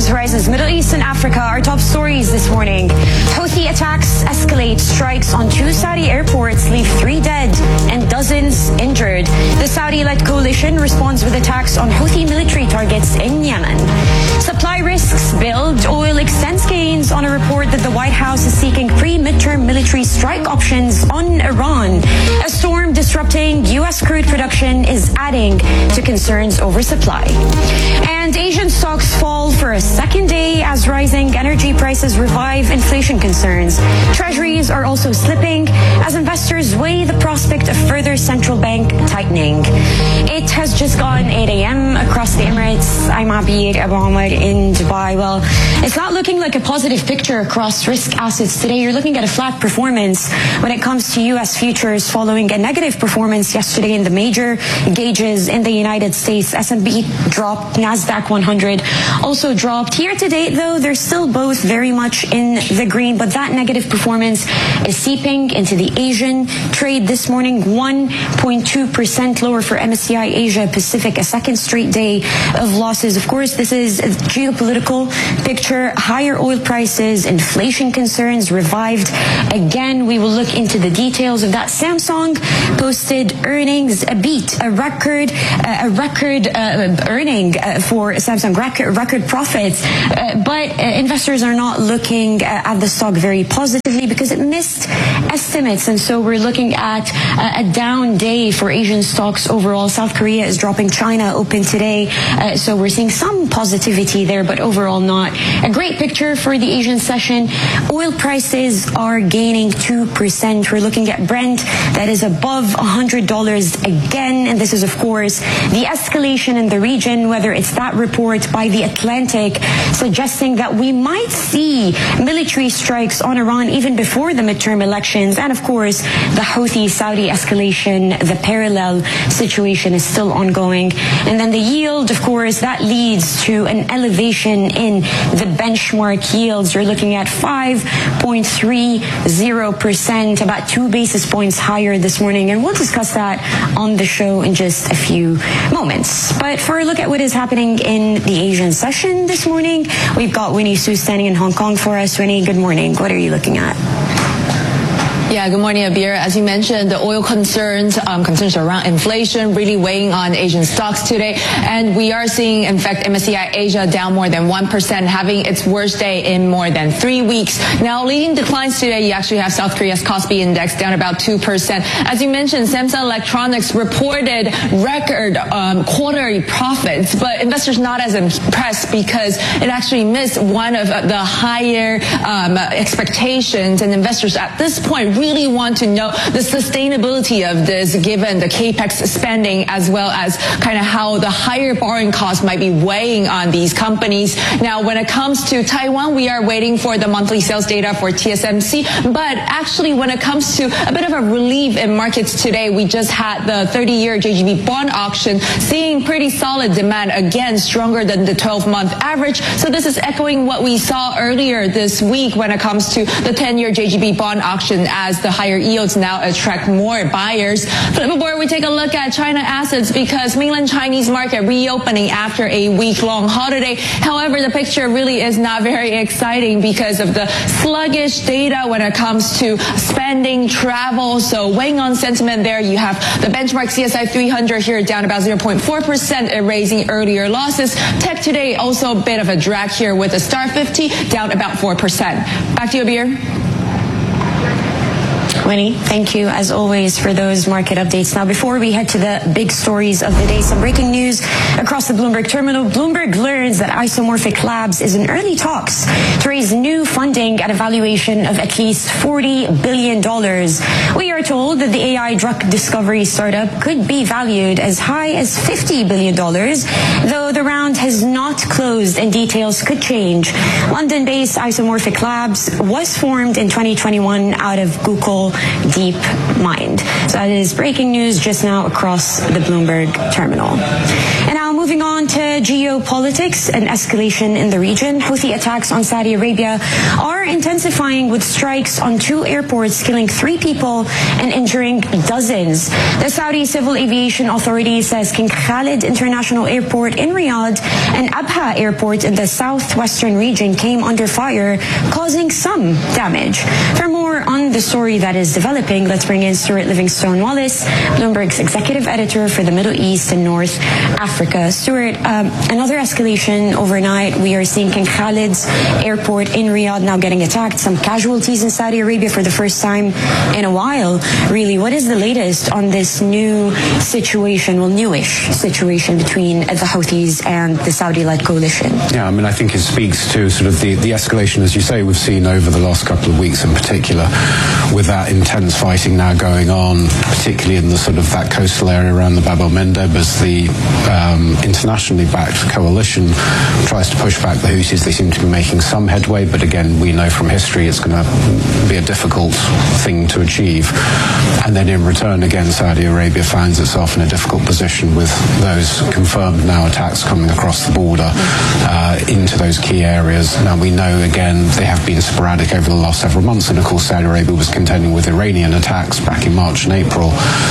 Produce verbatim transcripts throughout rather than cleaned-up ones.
prices rises. Middle East and Africa are top stories this morning. Houthi attacks escalate. Strikes on two Saudi airports leave three dead and dozens injured. The Saudi-led coalition responds with attacks on Houthi military targets in Yemen. Supply risks build. Oil extends gains on a report that the White House is seeking pre-midterm military strike options on Iran. A storm disrupting U S crude production is adding to concerns over supply. And Asian stocks fall for a second day as rising energy prices revive inflation concerns. Treasuries are also slipping as investors weigh the prospect of further central bank tightening. It has just gone eight a.m. across the Emirates. I'm Abir Abu Omar in Dubai. Well, it's not looking like a positive picture across risk assets today. You're looking at a flat performance when it comes to U S futures following a negative performance yesterday in the major gauges in the United States. S and P dropped, NASDAQ one hundred also dropped. Here to date, though, they're still both very much in the green, but that negative performance is seeping into the Asian trade this morning. one point two percent lower for M S C I Asia Pacific, a second straight day of losses. Of course, this is a geopolitical picture. Higher oil prices, inflation concerns revived. Again, we will look into the details of that. Samsung posted earnings, a beat, a record, uh, a record uh, earning uh, for Samsung, record, record profits. Uh, but uh, investors are not looking uh, at the stock very positively because it missed estimates. And so we're looking at uh, a down day for Asian stocks overall. South Korea is dropping. China open today. Uh, so we're seeing some positivity there, but overall not a great picture for the Asian session. Oil prices are gaining two percent. We're looking at Brent that is above one hundred dollars again. And this is, of course, the escalation in the region, whether it's that report by The Atlantic suggesting that we might see military strikes on Iran even before the midterm elections. And, of course, the Houthi-Saudi escalation, the parallel situation is still ongoing. And then the yield, of course, that leads to an elevation in the benchmark yields. You're looking at five point three zero percent, about two basis points higher this morning. And we'll discuss that on the show in just a few moments. But for a look at what is happening in the Asian session this morning, we've got Winnie Su standing in Hong Kong for us. Winnie, good morning. What are you looking at? Yeah, good morning, Abir. As you mentioned, the oil concerns, um, concerns around inflation really weighing on Asian stocks today. And we are seeing, in fact, M S C I Asia down more than one percent, having its worst day in more than three weeks. Now, leading declines today, you actually have South Korea's Kospi Index down about two percent. As you mentioned, Samsung Electronics reported record um, quarterly profits, but investors not as impressed because it actually missed one of the higher um, expectations. And investors at this point really want to know the sustainability of this given the capex spending as well as kind of how the higher borrowing costs might be weighing on these companies. Now, when it comes to Taiwan, we are waiting for the monthly sales data for T S M C. But actually, when it comes to a bit of a relief in markets today, we just had the thirty-year J G B bond auction seeing pretty solid demand, again, stronger than the twelve-month average. So this is echoing what we saw earlier this week when it comes to the ten-year J G B bond auction as the higher yields now attract more buyers. Flip aboard, we take a look at China assets because mainland Chinese market reopening after a week-long holiday. However, the picture really is not very exciting because of the sluggish data when it comes to spending, travel. So weighing on sentiment there, you have the benchmark C S I three hundred here down about zero point four percent, erasing earlier losses. Tech today also a bit of a drag here with the Star fifty down about four percent. Back to you, Abir. Winnie, thank you as always for those market updates. Now, before we head to the big stories of the day, some breaking news across the Bloomberg terminal. Bloomberg learns that Isomorphic Labs is in early talks to raise new funding at a valuation of at least forty billion dollars. We are told that the A I drug discovery startup could be valued as high as fifty billion dollars, though the round has not closed and details could change. London-based Isomorphic Labs was formed in twenty twenty-one out of Google DeepMind. So that is breaking news just now across the Bloomberg terminal. And now moving on on to geopolitics and escalation in the region. Houthi attacks on Saudi Arabia are intensifying with strikes on two airports, killing three people and injuring dozens. The Saudi Civil Aviation Authority says King Khalid International Airport in Riyadh and Abha Airport in the southwestern region came under fire, causing some damage. For more on the story that is developing, let's bring in Stuart Livingstone-Wallace, Bloomberg's executive editor for the Middle East and North Africa. Stuart, um, another escalation overnight. We are seeing King Khalid's airport in Riyadh now getting attacked. Some casualties in Saudi Arabia for the first time in a while. Really, what is the latest on this new situation, well, newish situation between the Houthis and the Saudi-led coalition? Yeah, I mean, I think it speaks to sort of the, the escalation, as you say, we've seen over the last couple of weeks in particular, with that intense fighting now going on, particularly in the sort of that coastal area around the Bab el-Mandeb, as the um, internationally backed coalition tries to push back the Houthis. They seem to be making some headway, but again, we know from history it's going to be a difficult thing to achieve. And then in return, again, Saudi Arabia finds itself in a difficult position with those confirmed now attacks coming across the border uh, into those key areas. Now, we know, again, they have been sporadic over the last several months, and of course Saudi Arabia was contending with Iranian attacks back in March and April.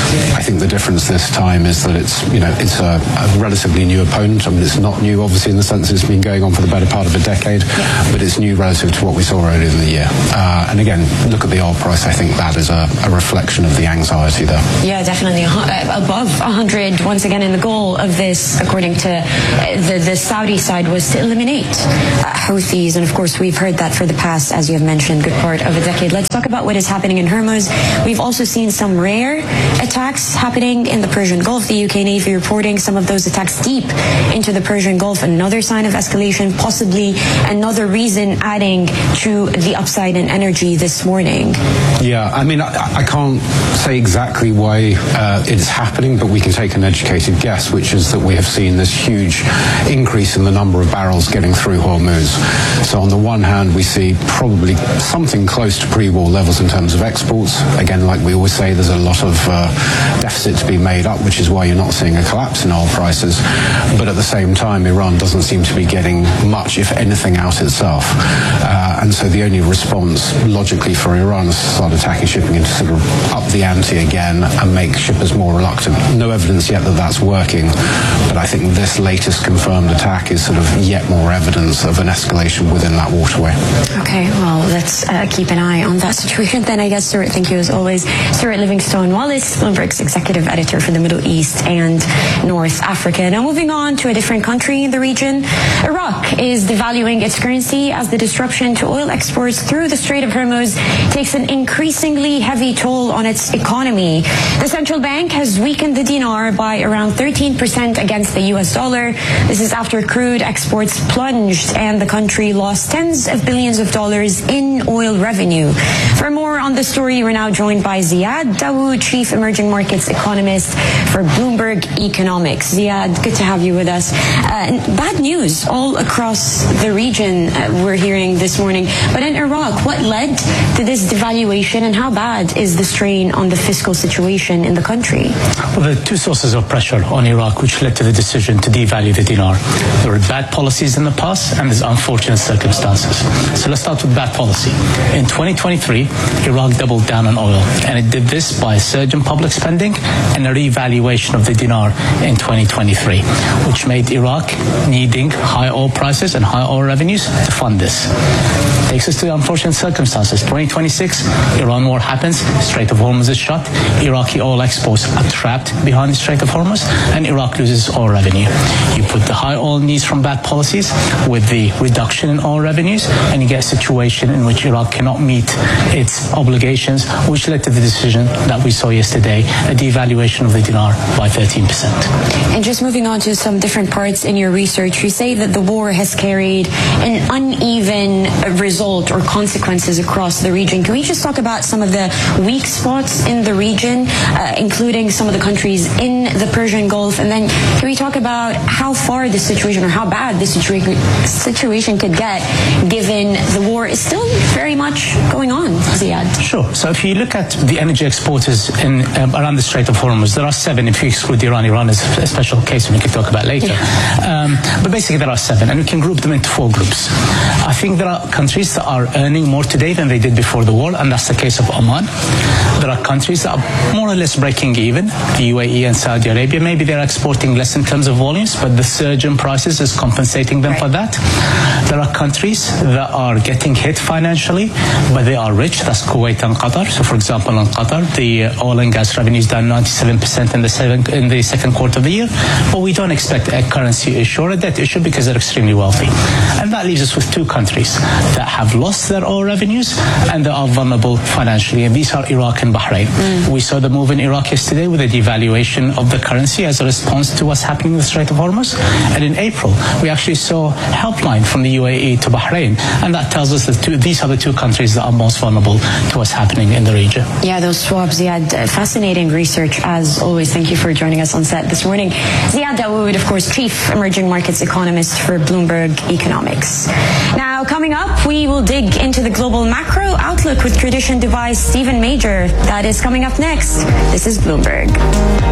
I think the difference this time is that it's, you know, it's a, a relatively new opponent. I mean, it's not new, obviously, in the sense it's been going on for the better part of a decade, yeah. but it's new relative to what we saw earlier in the year. Uh, and again, look at the oil price. I think that is a, a reflection of the anxiety there. Yeah, definitely. Above one hundred, once again, and the goal of this, according to the, the Saudi side, was to eliminate uh, Houthis. And of course, we've heard that for the past, as you have mentioned, good part of a decade. Let's talk about what is happening in Hormuz. We've also seen some rare attacks happening in the Persian Gulf. The U K Navy reporting some of those attacks deep into the Persian Gulf. Another sign of escalation, possibly another reason adding to the upside in energy this morning. Yeah, I mean, I, I can't say exactly why uh, it is happening, but we can take an educated guess, which is that we have seen this huge increase in the number of barrels getting through Hormuz. So on the one hand, we see probably something close to pre-war levels in terms of exports. Again, like we always say, there's a lot of uh, deficit to be made up, which is why you're not seeing a collapse in oil prices. But at the same time, Iran doesn't seem to be getting much, if anything, out itself. Uh, and so the only response, logically, for Iran is to start attacking shipping and to sort of up the ante again and make shippers more reluctant. No evidence yet that that's working, but I think this latest confirmed attack is sort of yet more evidence of an escalation within that waterway. Okay, well, let's uh, keep an eye on that situation then, I guess. Stuart, thank you as always. Stuart Livingstone-Wallace, Bloomberg's executive editor for the Middle East and North Africa. Now moving on to a different country in the region. Iraq is devaluing its currency as the disruption to oil exports through the Strait of Hormuz takes an increasingly heavy toll on its economy. The central bank has weakened the dinar by around thirteen percent against the U S dollar. This is after crude exports plunged and the country lost tens of billions of dollars in oil revenue. For more on the story, we're now joined by Ziad Dawood, Chief Emerging Markets Economist for Bloomberg Economics. Ziad, good to have you with us. Uh, bad news all across the region uh, we're hearing this morning. But in Iraq, what led to this devaluation and how bad is the strain on the fiscal situation in the country? Well, there are two sources of pressure on Iraq which led to the decision to devalue the dinar. There were bad policies in the past and there's unfortunate circumstances. So let's start with bad policy. In twenty twenty-three, Iraq doubled down on oil, and it did this by a surge in public spending and a revaluation of the dinar in twenty twenty-three, which made Iraq needing high oil prices and high oil revenues to fund this. Takes us to unfortunate circumstances. twenty twenty-six, Iran war happens, Strait of Hormuz is shut, Iraqi oil exports are trapped behind the Strait of Hormuz, and Iraq loses oil revenue. You put the high oil needs from bad policies with the reduction in oil revenues, and you get a situation in which Iraq cannot meet its obligations, which led to the decision that we saw yesterday, a devaluation of the dinar by thirteen percent. And just moving on to some different parts in your research, you say that the war has carried an uneven result or consequences across the region. Can we just talk about some of the weak spots in the region, uh, including some of the countries in the Persian Gulf? And then can we talk about how far the situation or how bad the situa- situation could get given the war is still very much going on, Ziad? Sure. So if you look at the energy exporters in um, around the Strait of Hormuz, there are seven if you exclude Iran. Iran is a special case and we could talk about that later. Um, but basically there are seven, and we can group them into four groups. I think there are countries that are earning more today than they did before the war, and that's the case of Oman. There are countries that are more or less breaking even, the U A E and Saudi Arabia. Maybe they're exporting less in terms of volumes, but the surge in prices is compensating them for that. There are countries that are getting hit financially, but they are rich. That's Kuwait and Qatar. So for example, in Qatar, the oil and gas revenue is down ninety-seven percent in the, seven, in the second quarter of the year, but we don't expect a currency issue or a debt issue because they're extremely wealthy. And that leaves us with two countries that have lost their oil revenues and that are vulnerable financially, and these are Iraq and Bahrain. Mm. We saw the move in Iraq yesterday with a devaluation of the currency as a response to what's happening in the Strait of Hormuz, and in April we actually saw helpline from the U A E to Bahrain, and that tells us that two, these are the two countries that are most vulnerable to what's happening in the region. Yeah, those swaps, Ziad, uh, fascinating research as always. Thank you for joining us on set this morning. Ziad Dawood, of course, Chief Emerging Markets Economist for Bloomberg Economics. Now, coming up, we will dig into the global macro outlook with Tradition Dubai's Stephen Major. That is coming up next. This is Bloomberg.